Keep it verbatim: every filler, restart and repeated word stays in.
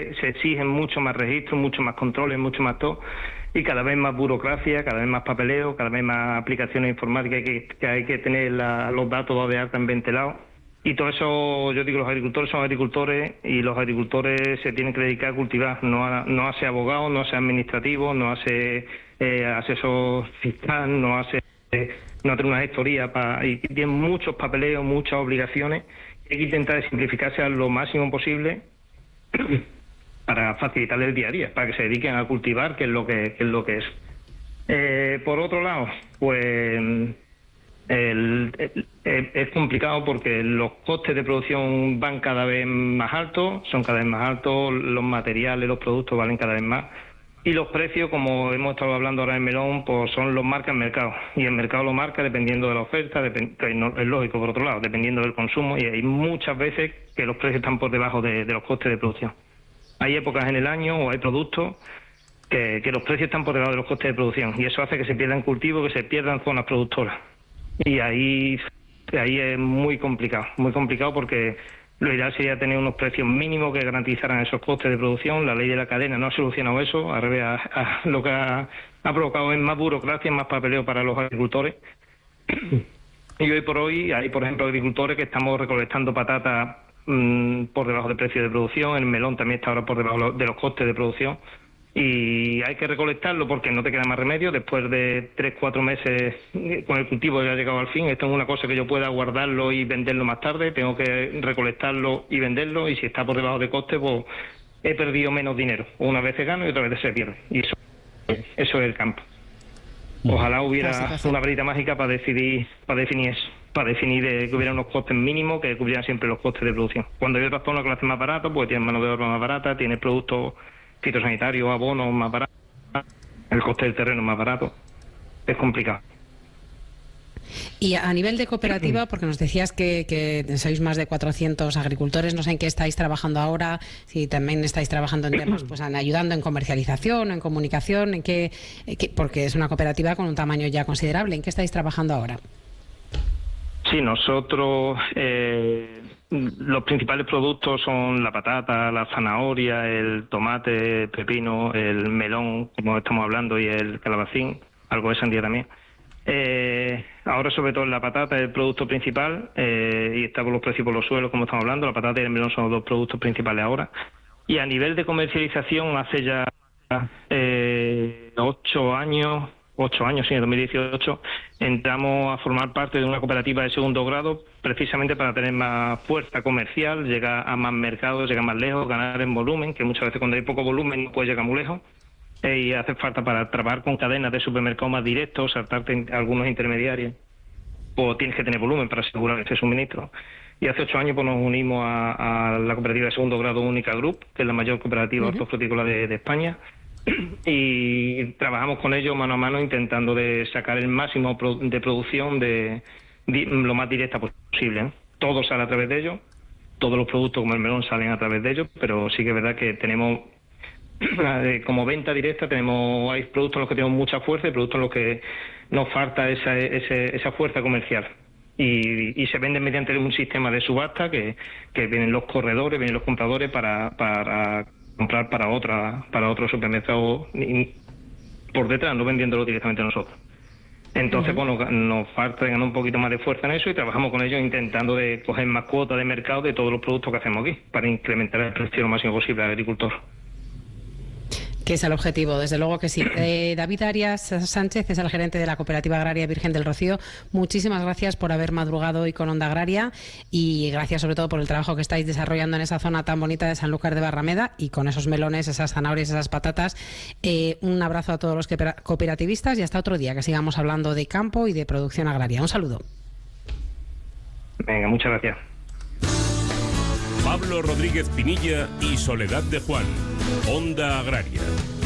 se, se exigen mucho más registros, mucho más controles, mucho más todo, y cada vez más burocracia, cada vez más papeleo, cada vez más aplicaciones informáticas que, que hay que tener la, los datos de alta en ventilados. Y todo eso, yo digo, los agricultores son agricultores y los agricultores se tienen que dedicar a cultivar, no a, no a ser abogados, no a ser administrativos, no a ser eh, asesor fiscal, no a ser, eh, no a tener una gestoría, para, y tienen muchos papeleos, muchas obligaciones. Hay que intentar simplificarse a lo máximo posible para facilitarle el día a día, para que se dediquen a cultivar, que es lo que, que es lo que es. Eh, por otro lado, pues el, el, el, es complicado porque los costes de producción van cada vez más altos, son cada vez más altos, los materiales, los productos valen cada vez más, y los precios, como hemos estado hablando ahora en melón, pues son los marca el mercado, y el mercado lo marca dependiendo de la oferta, depend, que no, es lógico por otro lado, dependiendo del consumo, y hay muchas veces que los precios están por debajo de, de los costes de producción. Hay épocas en el año o hay productos que, que los precios están por debajo de los costes de producción, y eso hace que se pierdan cultivos, que se pierdan zonas productoras. Y ahí, ahí es muy complicado, muy complicado porque lo ideal sería tener unos precios mínimos que garantizaran esos costes de producción. La ley de la cadena no ha solucionado eso, al revés, a, a, lo que ha, ha provocado es más burocracia, más papeleo para los agricultores. Y hoy por hoy hay, por ejemplo, agricultores que estamos recolectando patatas mmm, por debajo del precio de producción, el melón también está ahora por debajo de los costes de producción. Y hay que recolectarlo porque no te queda más remedio. Después de tres, cuatro meses con el cultivo ya ha llegado al fin. Esto es una cosa que yo pueda guardarlo y venderlo más tarde. Tengo que recolectarlo y venderlo, y si está por debajo de coste, pues he perdido menos dinero. Una vez se gana y otra vez se pierde. Y eso, eso es el campo. Ojalá hubiera una varita mágica para decidir, para definir eso, para definir de, que hubiera unos costes mínimos que cubrieran siempre los costes de producción. Cuando hay otras zonas que lo hacen más barato, pues tienes mano de obra más barata, tienes productos fitosanitarios, abonos más baratos, el coste del terreno más barato. Es complicado. Y a nivel de cooperativa, porque nos decías que, que sois más de cuatrocientos agricultores, no sé en qué estáis trabajando ahora, si también estáis trabajando en temas, pues ayudando en comercialización, en comunicación, en qué, en qué, porque es una cooperativa con un tamaño ya considerable. ¿En qué estáis trabajando ahora? Sí, nosotros eh, los principales productos son la patata, la zanahoria, el tomate, el pepino, el melón, como estamos hablando, y el calabacín, algo de sandía también. Eh, ahora sobre todo la patata es el producto principal eh, y está con los precios por los suelos, como estamos hablando. La patata y el melón son los dos productos principales ahora. Y a nivel de comercialización, hace ya eh, ocho años... Ocho años, sí, en dos mil dieciocho, entramos a formar parte de una cooperativa de segundo grado precisamente para tener más fuerza comercial, llegar a más mercados, llegar más lejos, ganar en volumen, que muchas veces cuando hay poco volumen no puedes llegar muy lejos, eh, y hace falta para trabajar con cadenas de supermercados más directos, saltarte en algunos intermediarios, pues tienes que tener volumen para asegurar ese suministro. Y hace ocho años pues nos unimos a, a la cooperativa de segundo grado Única Group, que es la mayor cooperativa uh-huh. hortofrutícola de, de España, y trabajamos con ellos mano a mano intentando de sacar el máximo de producción de, de lo más directa posible, ¿eh? Todo sale a través de ellos, todos los productos como el melón salen a través de ellos, pero sí que es verdad que tenemos como venta directa, tenemos hay productos en los que tenemos mucha fuerza y productos en los que nos falta esa, esa, esa fuerza comercial. Y, y se venden mediante un sistema de subasta que, que vienen los corredores, vienen los compradores para... para comprar para otra para otro supermercado por detrás, no vendiéndolo directamente a nosotros. Entonces, uh-huh. bueno, nos falta ganar un poquito más de fuerza en eso y trabajamos con ellos intentando de coger más cuota de mercado de todos los productos que hacemos aquí para incrementar el precio lo máximo posible al agricultor. Que es el objetivo, desde luego que sí. Eh, David Arias Sánchez es el gerente de la Cooperativa Agraria Virgen del Rocío. Muchísimas gracias por haber madrugado hoy con Onda Agraria y gracias sobre todo por el trabajo que estáis desarrollando en esa zona tan bonita de Sanlúcar de Barrameda y con esos melones, esas zanahorias, esas patatas. Eh, un abrazo a todos los cooperativistas y hasta otro día que sigamos hablando de campo y de producción agraria. Un saludo. Venga, muchas gracias. Pablo Rodríguez Pinilla y Soledad de Juan, Onda Agraria.